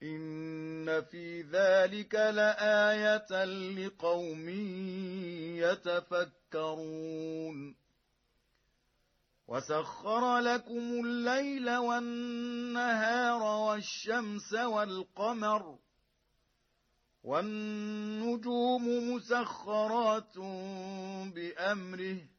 إن في ذلك لآية لقوم يتفكرون وسخر لكم الليل والنهار والشمس والقمر والنجوم مسخرات بأمره